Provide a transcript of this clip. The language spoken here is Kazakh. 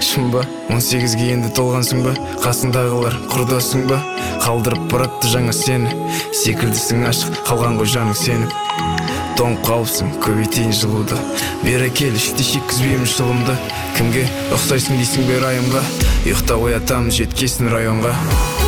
шын ба? 18-ге енді толғансың ба? Қасыңдағылар құрдасың ба? Қалдырып баратты жаңа сені, секілдісің ашық, қалған ғой жаның сеніп. Тоңып қалыпсың, көбейтейін жылуды, бері кел, ішті шеккізбеймін шылымды. Кімге ұқсайсың дейсің бер айымға, ұйықтап оятамын жеткесін районға.